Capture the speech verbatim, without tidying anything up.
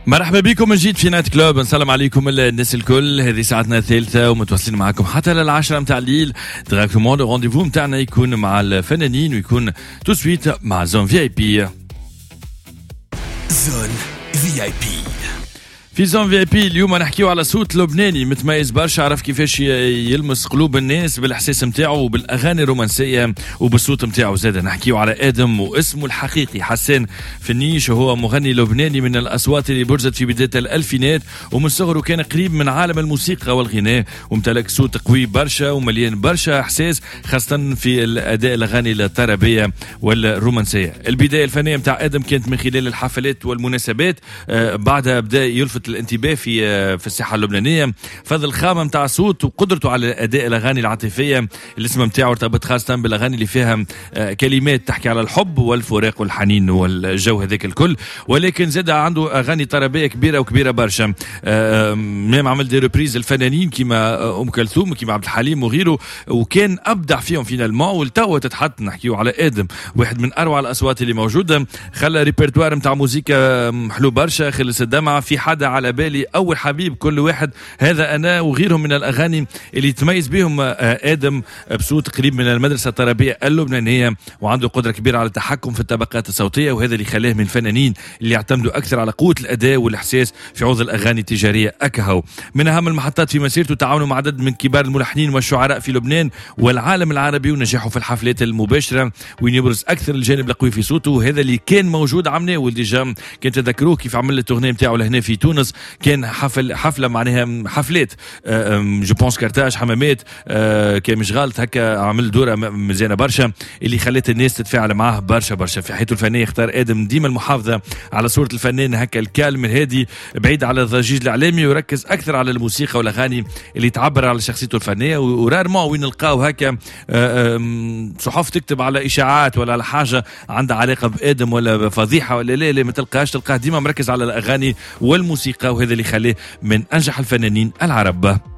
مرحبا بكم من جديد في نايت كلوب. نسلم عليكم الناس الكل. هذه ساعتنا الثالثة ومتواصلين معكم حتى للعشرة متاع الليل. ديريكتومون لو رونديفو متاعنا يكون مع الفنانين ويكون تو سويت مع زون في اي بي. زون في اي بي. في زون في اي بي اليوم نحكيو على صوت لبناني متميز برشا، عرف كيفاش يلمس قلوب الناس بالاحساس نتاعو وبالاغاني الرومانسيه وبالصوت نتاعو. زاد نحكيو على ادم واسمه الحقيقي حسان فنيش، وهو مغني لبناني من الاصوات اللي برزت في بدايه الالفينات، ومن صغره كان قريب من عالم الموسيقى والغناء، وامتلك صوت قوي برشا ومليان برشا احساس، خاصه في الاداء الاغاني الطربيه والرومانسيه. البدايه الفنيه نتاع ادم كانت من خلال الحفلات والمناسبات، آه بعدها بدا يلفت الانتباه في في الساحه اللبنانيه. فضل الخامه نتاع صوت وقدرته على اداء الاغاني العاطفيه. الاسم نتاعو ارتبط خاصه بالاغاني اللي فيها كلمات تحكي على الحب والفراق والحنين والجو هذاك الكل، ولكن زاد عنده اغاني طربيه كبيره وكبيره برشا. ميم عمل دي ريبريز الفنانين كيما ام كلثوم كيما عبد الحليم وغيره، وكان ابدع فيهم فينالمون. والتو تتحط نحكيو على ادم، واحد من اروع الاصوات اللي موجوده، خلى ريبرتوار نتاع موسيقى حلو برشا. خلص الدمعه في حدا على بالي، اول حبيب، كل واحد، هذا انا، وغيرهم من الاغاني اللي تميز بهم ادم بصوت قريب من المدرسه الطربيه اللبنانيه، وعنده قدره كبيره على التحكم في الطبقات الصوتيه، وهذا اللي خلاه من الفنانين اللي يعتمدوا اكثر على قوه الاداء والاحساس في عوض الاغاني التجاريه اكهو. من اهم المحطات في مسيرته تعاونه مع عدد من كبار الملحنين والشعراء في لبنان والعالم العربي، ونجاحه في الحفلات المباشره وين يبرز اكثر الجانب القوي في صوته، وهذا اللي كان موجود عمناه. والديجا كنت تذكروه كيف عمل التغنيه نتاعو لهنا في تونس، كان حفل حفله معناها حفلات جو بونس كارتاج حمامات، كان مش غلط هكا، عمل دوره مزيانه برشا اللي خلت الناس تتفاعل معاه برشا برشا. في حياته الفنيه اختار ادم ديما المحافظه على صوره الفنان هكا الكالم الهادي، بعيد على الضجيج الاعلامي، وركز اكثر على الموسيقى والاغاني اللي تعبر على شخصيته الفنيه. ورارمون وين نلقاو هكا صحف تكتب على اشاعات ولا على حاجه عندها علاقه بادم ولا فضيحه ولا لا لا، ما تلقاش، تلقاه ديما مركز على الاغاني والموسيقى، وهذا اللي خلاه من أنجح الفنانين العرب.